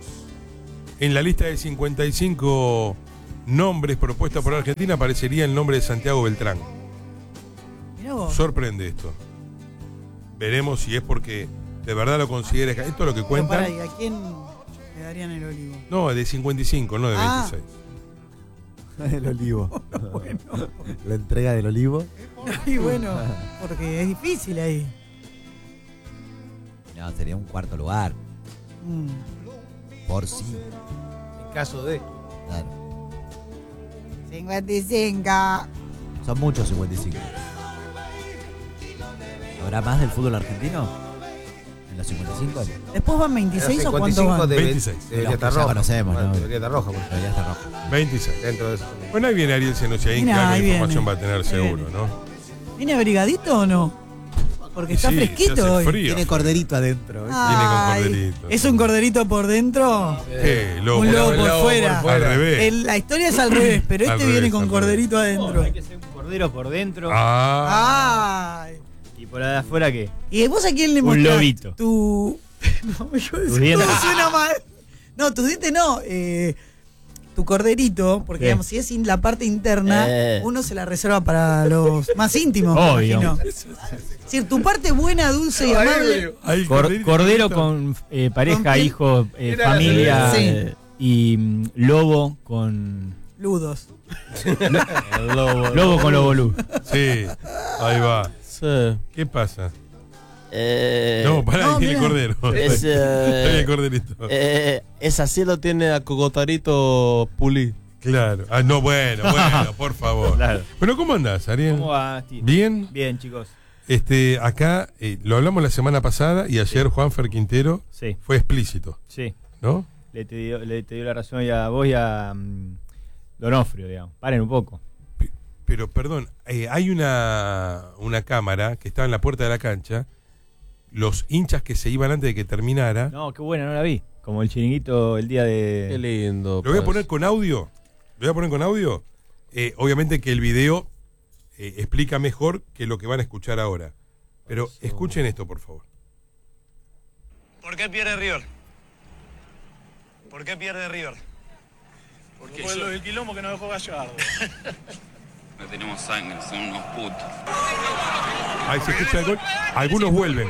en la lista de cincuenta y cinco nombres propuestas por Argentina, aparecería el nombre de Santiago Beltrán. Mirá vos. Sorprende esto. Veremos si es porque de verdad lo considera. Esto es lo que Pero cuentan. pará, ¿y a quién le darían el olivo? No, de cincuenta y cinco, no de Ah. veintiséis. El olivo. La entrega del olivo. Y bueno, porque es difícil ahí. No, sería un cuarto lugar. Mm. Por sí. En caso de. Claro. cincuenta y cinco. Son muchos cincuenta y cinco. ¿Habrá más del fútbol argentino? ¿En los cincuenta y cinco? ¿Después van veintiséis o cuánto van? veintiséis. De los que ya conocemos, ¿no? Debería estar roja, pues. Debería estar roja. veintiséis. Dentro de eso. Bueno, ahí viene Ariel Senociaín, que Mirá, algo ahí de información viene. va a tener Ahí seguro, viene. ¿no? ¿Viene abrigadito o no? Porque está Sí, se fresquito hace hoy. frío. Tiene corderito adentro. ¿eh? Ay, Viene con corderito. ¿Es un corderito por dentro? Eh, lobo un por- lobo por, lobo fuera. Al revés. El- la historia es al revés, pero Al este revés, viene con al corderito adentro. Hay que ser un cordero por dentro. Ah. Ay. ¿Y por de afuera qué? ¿Y vos a quién le Un mostrás? lobito. Tu. No, yo ¿Tus todo dientes? suena mal. No, tus dientes no. Eh, tu corderito, porque ¿Qué? digamos, si es in- la parte interna, Eh. uno se la reserva para los más íntimos. me Obvio. imagino. Es decir, tu parte buena, dulce y amable. Ahí, Cor- corderito, cordero corderito. con eh, pareja, Con piel. hijo, eh, Era la familia. Sí. eh, y mm, lobo con. Ludos. El lobo. Lobo con lobo luz. Sí, ahí va. Sí. ¿Qué pasa? Eh, No, pará, no, tiene mirá. cordero. es, eh, Está bien, corderito. eh, Esa sí lo tiene a Cocotarito Pulí. Claro. Ah, no, bueno, bueno, por favor. Claro. Bueno, ¿cómo andás, Ariel? ¿Cómo va, Steve? ¿Bien? Bien, chicos. Este, acá eh, lo hablamos la semana pasada y ayer Juanfer Quintero Sí, fue explícito, sí. ¿no? Le te dio, le te dio la razón y a vos y a mm, Donofrio, digamos. Paren un poco. Pero, perdón, eh, hay una, una cámara que estaba en la puerta de la cancha. Los hinchas que se iban antes de que terminara. No, qué buena, no la vi. Como el chiringuito el día de... Qué lindo. Lo voy a poner con audio. Lo voy a poner con audio. Eh, obviamente que el video eh, explica mejor que lo que van a escuchar ahora. Pero escuchen esto, por favor. ¿Por qué pierde River? ¿Por qué pierde River? Porque Por lo del quilombo que no dejó Gallardo. No tenemos sangre, son unos putos. Ahí se escucha el gol. Algunos vuelven.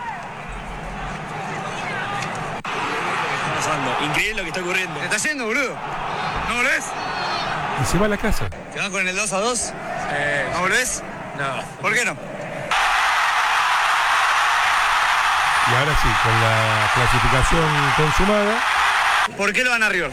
Increíble lo que está ocurriendo. ¿Qué está haciendo, boludo? ¿No volvés? Y se va a la casa. ¿Se van con el dos a dos? Eh, ¿No volvés? No. ¿Por qué no? Y ahora sí, con la clasificación consumada. ¿Por qué lo van a River?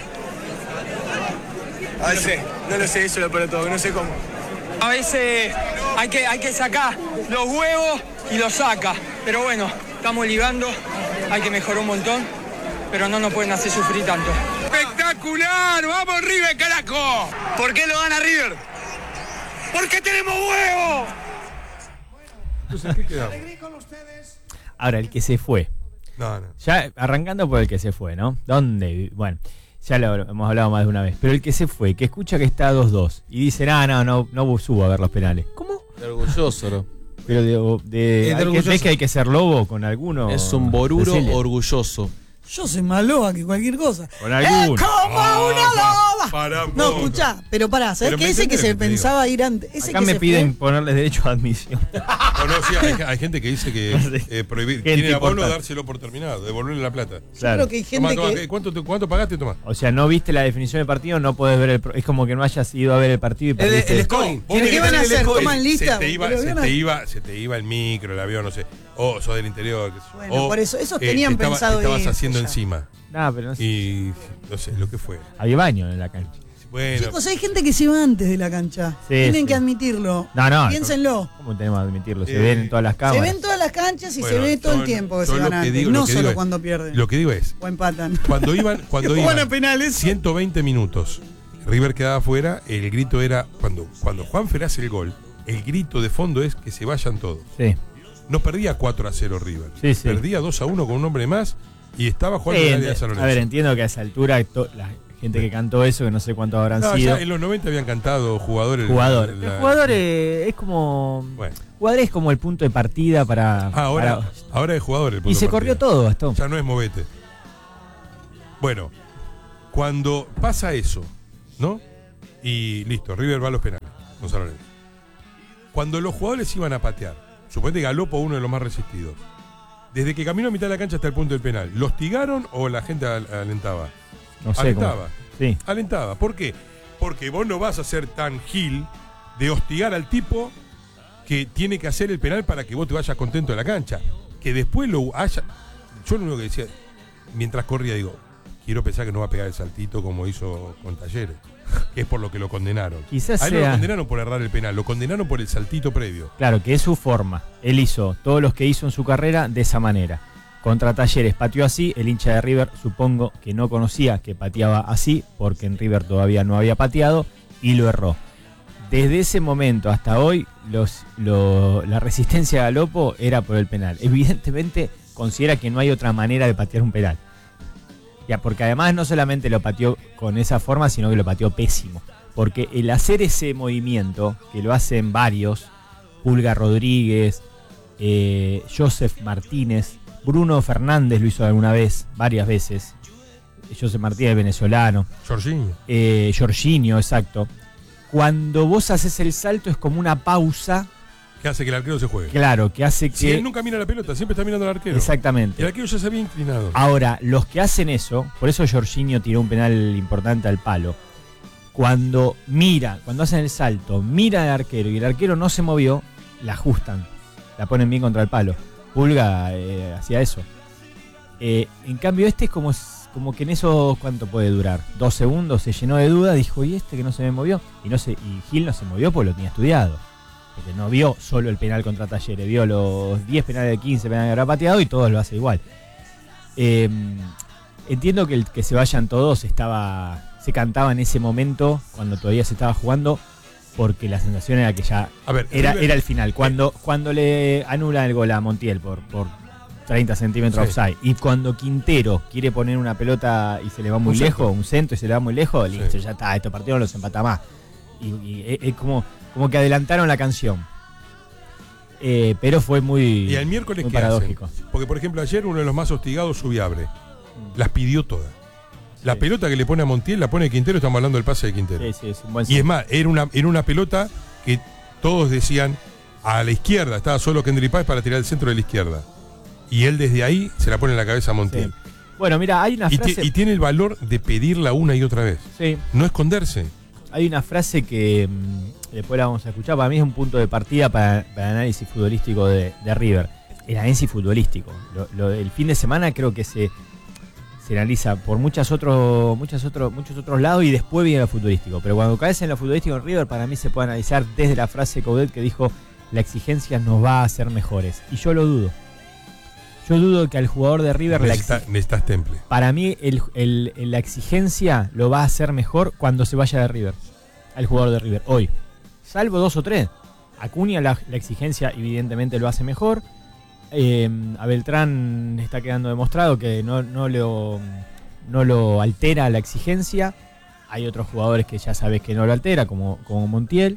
A veces, no lo sé, eso lo peor de todo, no sé cómo. A veces hay que, hay que sacar los huevos y los saca. Pero bueno, estamos ligando, hay que mejorar un montón, pero no nos pueden hacer sufrir tanto. ¡Espectacular! ¡Vamos River, carajo! ¿Por qué lo gana River? ¡Porque tenemos huevos! Entonces, ¿qué quedamos? Ahora, el que se fue. No, no. Ya arrancando por el que se fue, ¿no? ¿Dónde? Bueno, ya lo hemos hablado más de una vez. Pero el que se fue, que escucha que está dos dos y dice, ah, no, no, no subo a ver los penales. ¿Cómo? Orgulloso, ¿no? Pero de, de, Es hay orgulloso. que, ¿ves que hay que ser lobo con alguno? Es un boruro Cecilia. orgulloso. Yo soy más loba que cualquier cosa. Con alguno. ¡Es como una loba! Para No, escuchá, pero pará, ¿sabés Pero que me ese que entendés se lo que te pensaba ir antes? Ese Acá que me se piden ponerles derecho a admisión. No, no, sí, hay, hay gente que dice que eh, prohibir. Gente Tiene abono, importante. dárselo por terminado, devolverle la plata. Claro. creo que hay gente Tomá, tomá, que- ¿cuánto, te- ¿Cuánto pagaste? Tomá. O sea, no viste la definición del partido, no podés ver el... pro- Es como que no hayas ido a ver el partido y perdiste. Vos ¿Pero qué tenés van a el hacer? scoring. ¿Toman lista? Se te iba, Pero se van a- te iba, se te iba el micro, el avión, no sé. O sos del interior. qué sé yo. Bueno, O, por eso, esos eh, tenían te estaba- pensado te estabas ir, haciendo ya. encima. No, pero no sé. Y no sé, lo que fue. Había baño en la cancha. Bueno, Chicos, hay gente que se va antes de la cancha. Sí, Tienen sí. que admitirlo. No, no. Piénsenlo. ¿Cómo tenemos que admitirlo? Se Eh, ven en todas las Se cámaras. ven todas las canchas y Bueno, se ve todo el yo- tiempo que yo se lo van que antes. digo- lo no que solo digo es- cuando pierden. Lo que digo es, O empatan. cuando iban, cuando Que juegan iban a penales. ciento veinte minutos, River quedaba afuera, el grito era, cuando, cuando Juanfer hace el gol, el grito de fondo es que se vayan todos. Sí. No perdía cuatro a cero River. Sí, sí. Perdía dos a uno con un hombre más y estaba jugando Sí, en el área de ent- San Lorenzo. a ver, entiendo que a esa altura to- la gente que cantó eso, que no sé cuántos habrán No, sido. ya en los noventa habían cantado jugadores. Jugadores. la- El jugador eh, es como. Bueno. Jugador es como el punto de partida para. Ah, ahora, para- ahora es jugador el punto y se de corrió partida. todo, Gastón. Ya no es movete. Bueno, cuando pasa eso, ¿no? Y listo, River va a los penales con San Lorenzo. Cuando los jugadores iban a patear, suponete Galopo, uno de los más resistidos, desde que caminó a mitad de la cancha hasta el punto del penal, ¿lo hostigaron o la gente al- alentaba? No sé Alentaba. cómo. Sí. Alentaba. ¿Por qué? Porque vos no vas a ser tan gil de hostigar al tipo que tiene que hacer el penal para que vos te vayas contento de la cancha. Que después lo haya. Yo lo único que decía, mientras corría, digo, quiero pensar que no va a pegar el saltito como hizo con Talleres, que es por lo que lo condenaron. Quizás A él no lo sea- condenaron por errar el penal, lo condenaron por el saltito previo. Claro, que es su forma. Él hizo todos los que hizo en su carrera de esa manera. Contra Talleres pateó así, el hincha de River supongo que no conocía que pateaba así, porque en River todavía no había pateado, y lo erró. Desde ese momento hasta hoy, los, lo- la resistencia a Galopo era por el penal. Evidentemente considera que no hay otra manera de patear un penal. Ya, porque además no solamente lo pateó con esa forma, sino que lo pateó pésimo. Porque el hacer ese movimiento, que lo hacen varios, Pulga Rodríguez, eh, Joseph Martínez, Bruno Fernández lo hizo alguna vez, varias veces. Joseph Martínez, venezolano. Jorginho. Eh, Jorginho, exacto. Cuando vos haces el salto es como una pausa. Que hace que el arquero se juegue. Claro, que hace que... Si él nunca mira la pelota, siempre está mirando al arquero. Exactamente. El arquero ya se había inclinado. Ahora, los que hacen eso, por eso Jorginho tiró un penal importante al palo. Cuando mira, cuando hacen el salto, mira al arquero y el arquero no se movió, la ajustan, la ponen bien contra el palo. Pulga eh, hacía eso. Eh, en cambio, este es como, como que en eso, ¿cuánto puede durar? Dos segundos, se llenó de duda, dijo, ¿y este que no se me movió? Y, no se, y Gil no se movió porque lo tenía estudiado. Porque no vio solo el penal contra Talleres, vio los diez penales de quince penales que habrá pateado y todos lo hace igual. Eh, entiendo que el que se vayan todos estaba se cantaba en ese momento cuando todavía se estaba jugando porque la sensación era que ya A ver, era, River- era el final. Cuando, cuando le anulan el gol a Montiel por, por treinta centímetros Sí. offside. Y cuando Quintero quiere poner una pelota y se le va muy Un lejos, centro. un centro y se le va muy lejos, Sí. listo, ya está, estos partidos no los empata más. Y, y es, es como, como que adelantaron la canción. Eh, pero fue muy, ¿Y el miércoles muy qué paradójico. hacen? Porque, por ejemplo, ayer uno de los más hostigados, Subiabre, las pidió todas. La Sí. pelota que le pone a Montiel la pone Quintero, estamos hablando del pase de Quintero. Sí, sí, es un buen Y es más, era una, era una pelota que todos decían a la izquierda, estaba solo Kendry Páez para tirar el centro de la izquierda. Y él desde ahí se la pone en la cabeza a Montiel. Sí. Bueno, mira, hay una Y, frase. ti- y tiene el valor de pedirla una y otra vez. Sí. No esconderse. Hay una frase que mm, después la vamos a escuchar. Para mí es un punto de partida para, para el análisis futbolístico de, de River. El análisis futbolístico. Lo, lo- el fin de semana creo que se, se analiza por muchas otros, muchas otros, muchos otros lados y después viene lo futbolístico. Pero cuando caes en lo futbolístico en River, para mí se puede analizar desde la frase de Coudet que dijo: la exigencia nos va a hacer mejores. Y yo lo dudo. Yo dudo que al jugador de River la Necesita- exi- necesitas temple. para mí el- el- el- la exigencia lo va a hacer mejor cuando se vaya de River, al jugador de River, hoy. Salvo dos o tres. Acuña la, la exigencia evidentemente lo hace mejor. Eh, a Beltrán está quedando demostrado que no, no, lo, no lo altera la exigencia. Hay otros jugadores que ya sabes que no lo altera, como, como Montiel.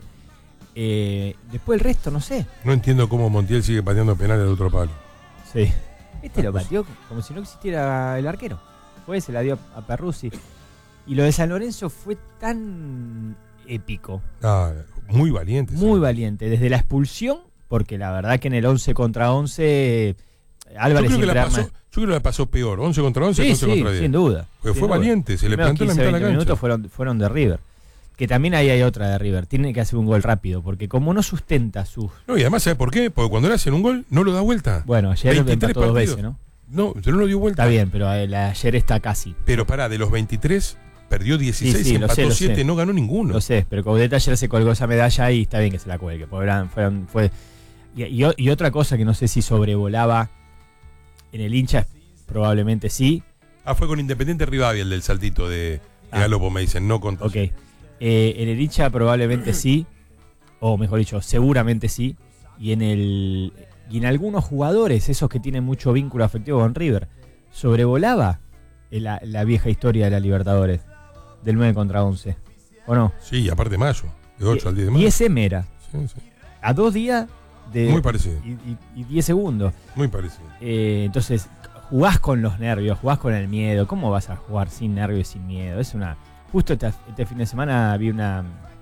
Eh, después el resto, no sé. No entiendo cómo Montiel sigue pateando penales al otro palo. Sí. Este lo pateó como si no existiera el arquero. Fue, se la dio a Perruzzi. Y lo de San Lorenzo fue tan épico. Ah, muy valiente. Muy valiente. Desde la expulsión, porque la verdad que en el once contra once Álvarez yo creo, que la siempre pasó, arma- yo creo que la pasó peor. once contra once, Sí, once sí, contra diez. sin duda. Porque sin fue duda. valiente, se le Primeros plantó en la quince, mitad de la veinte cancha. minutos fueron, fueron de River. Que también ahí hay otra de River. Tiene que hacer un gol rápido, porque como no sustenta sus... No, y además, ¿sabes por qué? Porque cuando le hacen un gol, no lo da vuelta. Bueno, ayer veintitrés empató dos partidos. veces, ¿no? No, pero no lo dio vuelta. Está bien, pero el ayer está casi. Pero pará, de los veintitrés, perdió dieciséis, Sí, sí, lo sé, empató lo siete, sé. no ganó ninguno. Lo sé, pero Coudet ayer se colgó esa medalla y está bien que se la cuelgue. Porque eran- fueron, fue, y, y- y otra cosa que no sé si sobrevolaba en el hincha, probablemente sí. Ah, fue con Independiente Rivadavia el del saltito de, de Ah. Galopo, me dicen, no con... Ok. Eh, en el hincha probablemente sí, o mejor dicho, seguramente sí. Y en el y en algunos jugadores, esos que tienen mucho vínculo afectivo con River, sobrevolaba la, la vieja historia de la Libertadores, del nueve contra once. ¿O no? Sí, y aparte mayo, de ocho al diez de mayo. Y ese mera. Sí, sí. A dos días de. Muy parecido. Y, y- y diez segundos. Muy parecido. Eh, entonces, jugás con los nervios, jugás con el miedo. ¿Cómo vas a jugar sin nervios y sin miedo? Es una. Justo este, este fin de semana vi una.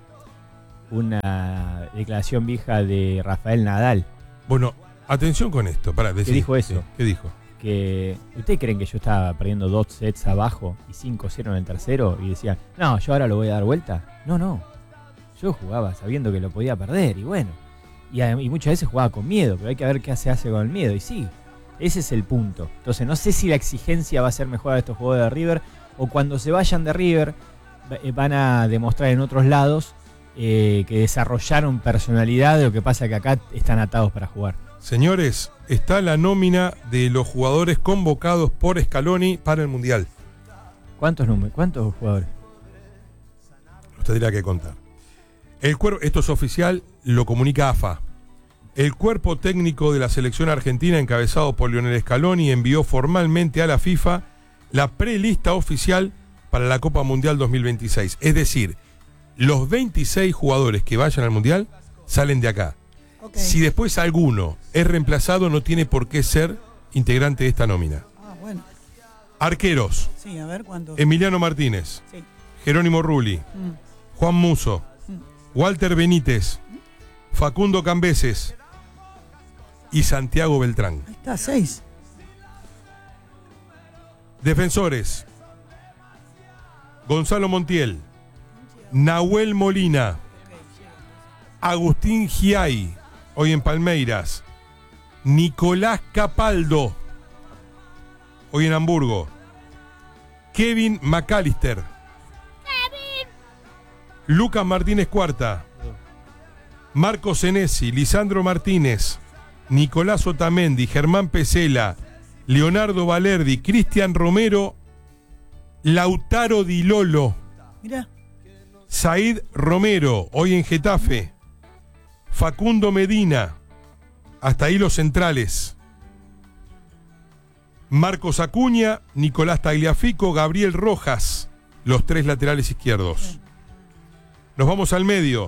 Una declaración vieja de Rafael Nadal. Bueno, atención con esto. Pará, decí, ¿Qué dijo eso? sí, ¿Qué dijo? Que. ¿Ustedes creen que yo estaba perdiendo dos sets abajo y cinco cero en el tercero? Y decía, no, yo ahora lo voy a dar vuelta. No, no. Yo jugaba sabiendo que lo podía perder y bueno. Y, a- y muchas veces jugaba con miedo, pero hay que ver qué se hace con el miedo. Y sí, ese es el punto. Entonces no sé si la exigencia va a ser mejor a estos jugadores de River o cuando se vayan de River va- eh, van a demostrar en otros lados eh, que desarrollaron personalidad. Lo que pasa que acá están atados para jugar. Señores, está la nómina de los jugadores convocados por Scaloni para el Mundial. ¿Cuántos números? ¿Cuántos jugadores? Usted dirá que contar. El cuerpo, esto es oficial, lo comunica A F A. El cuerpo técnico de la selección argentina, encabezado por Lionel Scaloni, envió formalmente a la FIFA la prelista oficial para la Copa Mundial dos mil veintiséis. Es decir, los veintiséis jugadores que vayan al Mundial salen de acá. Okay. Si después alguno es reemplazado, no tiene por qué ser integrante de esta nómina. Ah, bueno. Arqueros: Sí, a ver cuántos. Emiliano Martínez, Sí. Jerónimo Rulli, Mm. Juan Muso, Walter Benítez, Facundo Cambeses y Santiago Beltrán. Ahí está, seis. Defensores: Gonzalo Montiel, Nahuel Molina, Agustín Giai, hoy en Palmeiras, Nicolás Capaldo, hoy en Hamburgo, Kevin McAllister, Lucas Martínez Cuarta, Marco Senesi, Lisandro Martínez, Nicolás Otamendi, Germán Pesela, Leonardo Valerdi, Cristian Romero, Lautaro Di Lolo, Mirá. Said Romero, hoy en Getafe, Facundo Medina, hasta ahí los centrales. Marcos Acuña, Nicolás Tagliafico, Gabriel Rojas, los tres laterales izquierdos. Nos vamos al medio.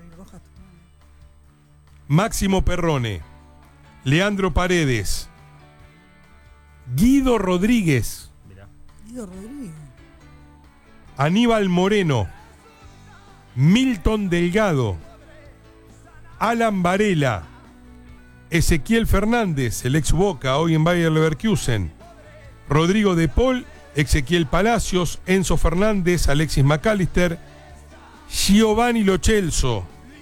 Máximo Perrone, Leandro Paredes, Guido Rodríguez, Guido Rodríguez. Aníbal Moreno, Milton Delgado, Alan Varela, Ezequiel Fernández, el ex Boca, hoy en Bayer Leverkusen, Rodrigo De Paul, Ezequiel Palacios, Enzo Fernández, Alexis McAllister, Giovanni Lo Celso,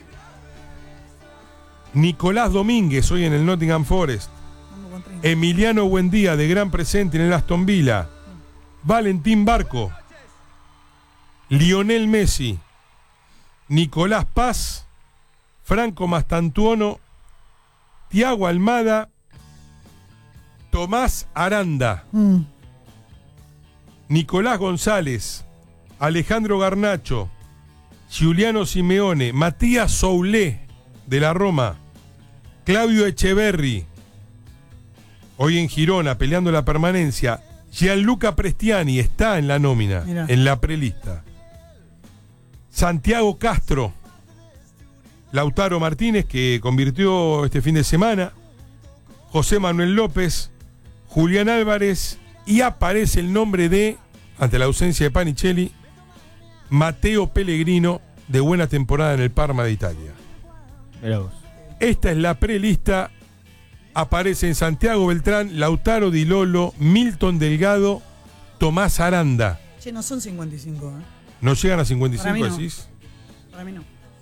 Nicolás Domínguez, hoy en el Nottingham Forest, Emiliano Buendía, de gran presente en el Aston Villa, Valentín Barco, Lionel Messi, Nicolás Paz, Franco Mastantuono, Tiago Almada, Tomás Aranda, Mm. Nicolás González, Alejandro Garnacho, Giuliano Simeone, Matías Soulé de la Roma, Claudio Echeverri, hoy en Girona peleando la permanencia, Gianluca Prestiani está en la nómina, Mirá. en la prelista, Santiago Castro, Lautaro Martínez, que convirtió este fin de semana, José Manuel López, Julián Álvarez, y aparece el nombre de, ante la ausencia de Panichelli, Matteo Pellegrino, de buena temporada en el Parma de Italia. Mirá vos. Esta es la prelista. Aparecen Santiago Beltrán, Lautaro Di Lolo, Milton Delgado, Tomás Aranda. Che, no son cincuenta y cinco, ¿eh? ¿No llegan a cincuenta y cinco, Para mí no. decís? Para mí no.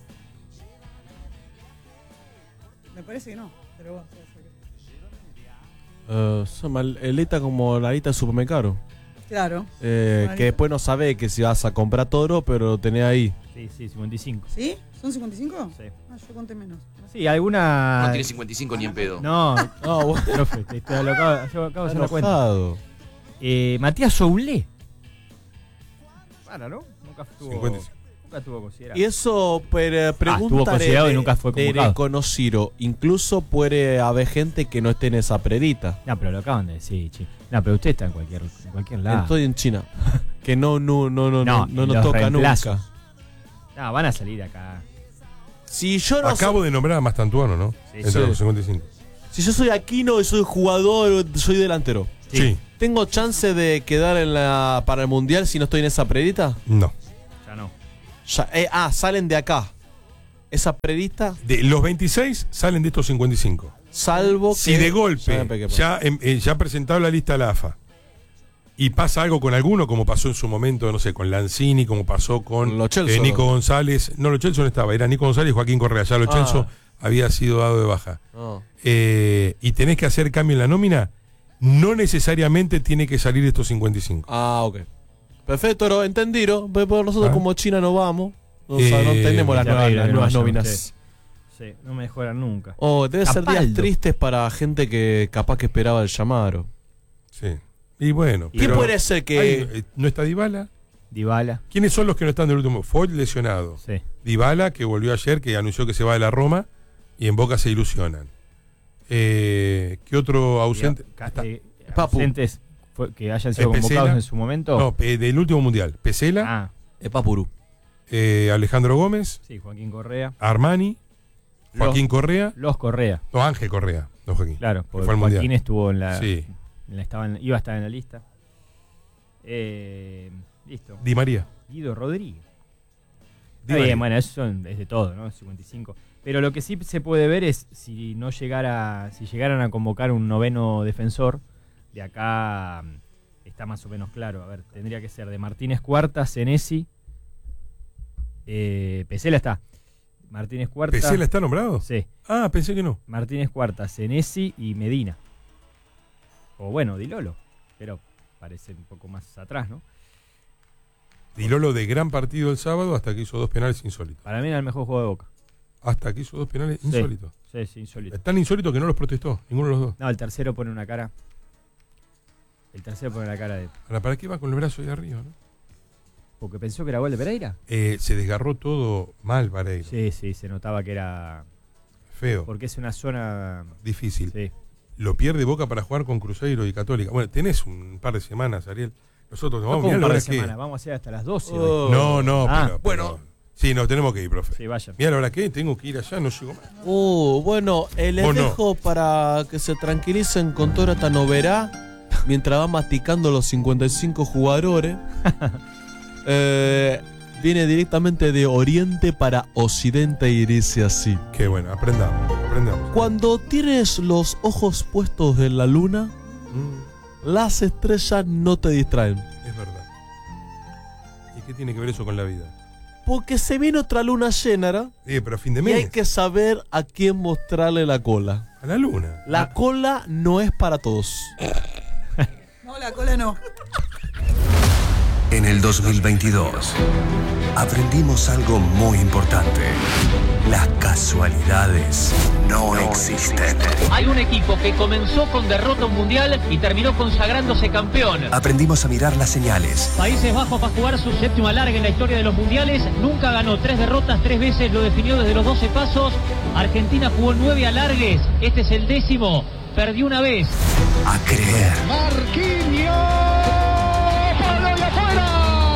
Me parece que no, pero bueno. Uh, son maleta como la lista de supermercado. Claro. Eh, que después no sabe que si vas a comprar todo, pero lo tenés ahí. Sí, sí, cincuenta y cinco. ¿Sí? ¿Son cincuenta y cinco? Sí. Ah, yo conté menos. Sí, alguna. No tiene cincuenta y cinco ni en pedo. No, no, vos, profe, te, te lo acabo, yo acabo de hacer la cuenta. Enojado. Eh, Matías Soulé. Para, ¿no? Nunca estuvo. cincuenta y cinco. Nunca estuvo considerado. Y eso pero, pregunta estuvo considerado y nunca fue de convocado. reconocido. Incluso puede haber gente que no esté en esa predita. No, pero lo acaban de decir, chi. No, pero usted está en cualquier, en cualquier lado. Estoy en China. Que no, no, no, no, no, no nos los toca reemplazos. nunca. No, van a salir acá. Si yo no Acabo soy, de nombrar a Mastantuano, ¿no? Sí, Entre sí. los cincuenta y cinco. si yo soy Aquino y soy jugador, soy delantero. Sí. Sí. ¿Tengo chance de quedar en la para el mundial si no estoy en esa predita? No. Ya no. Ya, eh, ah, salen de acá. Esa predita, De los veintiséis salen de estos cincuenta y cinco. salvo Si que de golpe Sabe qué pasa. ya, em, eh, ya presentado la lista a la A F A y pasa algo con alguno, como pasó en su momento, no sé, con Lanzini, como pasó con Lo Celso, eh, Nico ¿no? González. No, Lo Celso no estaba, era Nico González y Joaquín Correa. Ya Lo Ah. Celso había sido dado de baja. No. Eh, y tenés que hacer cambio en la nómina, no necesariamente tiene que salir de estos cincuenta y cinco. Ah, ok. Perfecto, pero entendido. Pero nosotros Ah. como China no vamos. O sea, no Eh, tenemos las Qué nuevas, terrible las que no nuevas vayan nóminas. ustedes. Sí, no mejoran nunca. Oh, debe ser días Capaldo. tristes para gente que capaz que esperaba el llamado. Sí. Y bueno. ¿Qué pero puede ser que- hay- eh, ¿No está Dybala? Dybala. ¿Quiénes son los que no están del último? Foyt lesionado. Sí. Dybala, que volvió ayer, que anunció que se va de la Roma, y en Boca se ilusionan. Eh, ¿Qué otro ausente? Ca- Está- eh, Papu. ausentes fue- que hayan sido Eh, Pesela. convocados en su momento. No, pe- del último mundial. Pesela, Ah, Epapurú. eh, Alejandro Gómez, sí, Joaquín Correa. Armani, Joaquín Los- Correa, Los Correa. no, Ángel Correa, no Joaquín. Claro, que porque fue al Joaquín mundial. estuvo en la, Sí. en la- estaba en- iba a estar en la lista. Eh, listo. Di María. Guido Rodríguez. Di Está bien, María. bueno, eso son- es de todo, ¿no? cincuenta y cinco. Pero lo que sí se puede ver es si no llegara, si llegaran a convocar un noveno defensor, de acá mm, está más o menos claro. A ver, tendría que ser de Martínez Cuarta, Senesi, eh, Pesela está. Martínez Cuarta. ¿Pesela está nombrado? Sí. Ah, pensé que no. Martínez Cuarta, Senesi y Medina. O bueno, Di Lolo, pero parece un poco más atrás, ¿no? Di Lolo de gran partido el sábado hasta que hizo dos penales insólitos. Para mí era el mejor juego de Boca. Hasta que hizo dos penales Sí. insólitos. Sí, sí, insólito. Es tan insólito que no los protestó, ninguno de los dos. No, el tercero pone una cara. El tercero pone la cara de. Ahora, ¿para qué va con el brazo ahí arriba, no? Porque pensó que era gol de Pereira. Eh, se desgarró todo mal, Vareiro. Sí, sí, se notaba que era. Feo. Porque es una zona. Difícil. Sí. lo pierde Boca para jugar con Cruzeiro y Católica. Bueno, tenés un par de semanas, Ariel. Nosotros nos No, vamos como a un par de que... semanas, vamos a hacer hasta las doce. Oh. hoy. No, no, Ah, pero, bueno. pero- Sí, nos tenemos que ir, profe. Sí, vayan. Mira la hora que tengo que ir allá, no llego más. Uh, bueno, eh, les Vos no. dejo para que se tranquilicen con toda esta novedad mientras va masticando los cincuenta y cinco jugadores. Eh, viene directamente de Oriente para Occidente y dice así. Qué bueno, aprendamos, aprendamos. Cuando tienes los ojos puestos en la luna, Mm, las estrellas no te distraen. es verdad. ¿Y qué tiene que ver eso con la vida? Porque se viene otra luna llena, ¿no? Eh, pero a fin de Y mes. hay que saber a quién mostrarle la cola. A la luna. La cola no es para todos. No, la cola no. En el dos mil veintidós aprendimos algo muy importante. Las casualidades no existen. Hay un equipo que comenzó con derrota mundial y terminó consagrándose campeón. Aprendimos a mirar las señales. Países Bajos va a jugar su séptimo alargue en la historia de los mundiales. Nunca ganó, tres derrotas, tres veces lo definió desde los doce pasos. Argentina jugó nueve alargues, este es el décimo. Perdió una vez. A creer. Marquinhos. ¡Palo y afuera!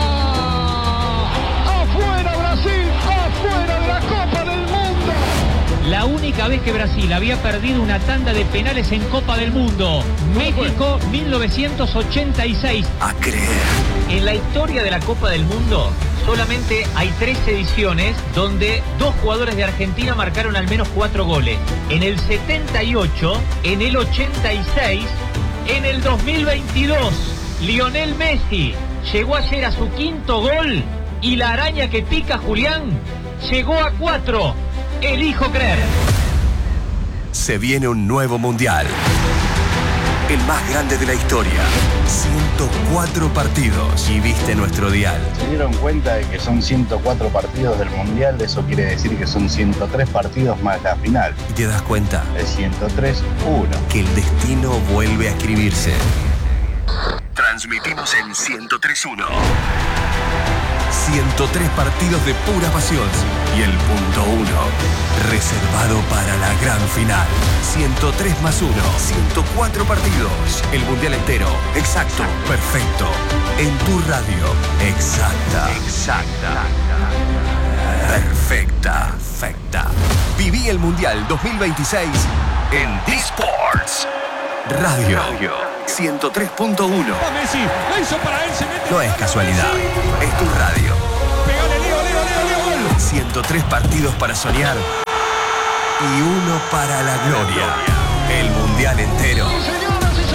¡Afuera Brasil! ¡Afuera de la Copa del Mundo! La única vez que Brasil había perdido una tanda de penales en Copa del Mundo. México, mil novecientos ochenta y seis. A creer. En la historia de la Copa del Mundo, solamente hay tres ediciones donde dos jugadores de Argentina marcaron al menos cuatro goles. En el setenta y ocho, en el ochenta y seis, en el dos mil veintidós. Lionel Messi llegó ayer a su quinto gol y la araña que pica Julián llegó a cuatro. Elijo creer. Se viene un nuevo mundial. El más grande de la historia. ciento cuatro partidos. Y viste nuestro dial. Se dieron cuenta de que son ciento cuatro partidos del Mundial, eso quiere decir que son ciento tres partidos más la final. Y te das cuenta. De ciento tres, uno. Que el destino vuelve a escribirse. Transmitimos en ciento tres uno. ciento tres partidos de pura pasión. Y el punto uno, reservado para la gran final. ciento tres más uno. ciento cuatro partidos. El mundial entero. Exacto. Perfecto. En tu radio. Exacta. Exacta. Perfecta. Perfecta. Viví el mundial dos mil veintiséis en D-Sports. Radio. ciento tres punto uno. Messi, la hizo para él, se mete. No es casualidad, es tu radio. Pegale, Leo, Leo, Leo, Leo, gol. ciento tres partidos para soñar y uno para la gloria. El mundial entero Señoras y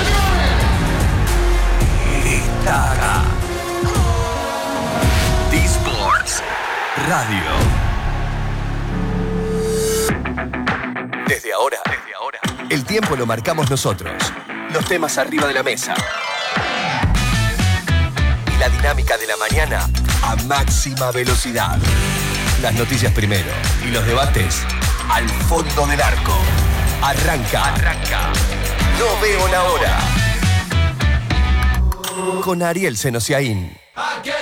señores. está acá. D-Sports Radio. Desde ahora, desde ahora, el tiempo lo marcamos nosotros. Los temas arriba de la mesa. Y la dinámica de la mañana a máxima velocidad. Las noticias primero y los debates al fondo del arco. Arranca. Arranca. No veo la hora. Con Ariel Senosiaín. Aquí